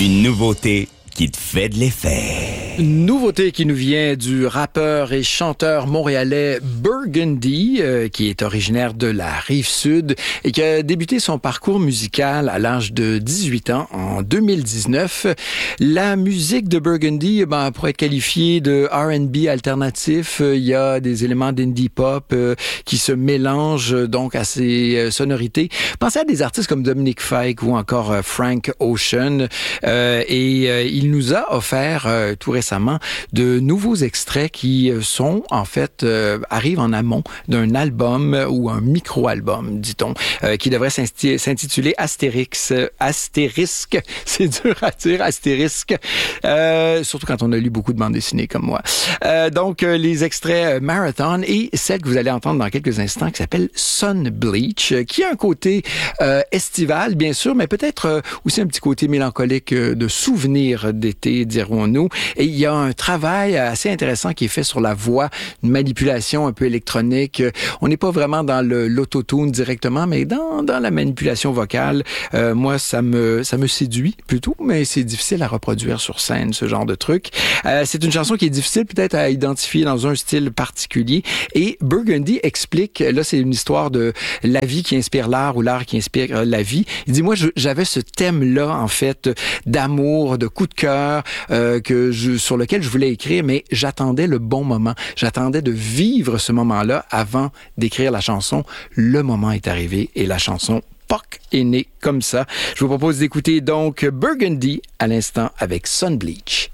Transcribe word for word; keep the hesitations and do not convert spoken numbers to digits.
Une nouveauté qui te fait de l'effet. Une nouveauté qui nous vient du rappeur et chanteur montréalais Burgundy, euh, qui est originaire de la Rive-Sud et qui a débuté son parcours musical à l'âge de dix-huit ans en deux mille dix-neuf. La musique de Burgundy, ben, pourrait être qualifiée de R and B alternatif. Il y a des éléments d'indie pop euh, qui se mélangent donc à ces euh, sonorités. Pensez à des artistes comme Dominic Fike ou encore euh, Frank Ocean. Euh, et euh, il nous a offert euh, tout récemment de nouveaux extraits qui sont, en fait, euh, arrivent en amont d'un album ou un micro-album, dit-on, euh, qui devrait s'insti- s'intituler Astérix. Astérisque, c'est dur à dire, Astérisque, euh, surtout quand on a lu beaucoup de bandes dessinées comme moi. Euh, donc, euh, les extraits euh, Marathon et celle que vous allez entendre dans quelques instants qui s'appelle Sun Bleach, euh, qui a un côté euh, estival, bien sûr, mais peut-être euh, aussi un petit côté mélancolique euh, de souvenirs d'été, dirons-nous. Et il y a un travail assez intéressant qui est fait sur la voix, une manipulation un peu électronique. On n'est pas vraiment dans le l'autotune directement, mais dans dans la manipulation vocale. Euh, moi, ça me ça me séduit plutôt, mais c'est difficile à reproduire sur scène, ce genre de truc. Euh, c'est une chanson qui est difficile peut-être à identifier dans un style particulier. Et Burgundy explique, là, c'est une histoire de la vie qui inspire l'art ou l'art qui inspire la vie. Il dit, moi, je, j'avais ce thème-là, en fait, d'amour, de coup de cœur, euh, que je, sur lequel je voulais écrire, mais j'attendais le bon moment. J'attendais de vivre ce moment-là avant d'écrire la chanson. Le moment est arrivé et la chanson Poc est née comme ça. Je vous propose d'écouter donc Burgundy à l'instant avec Sun Bleach.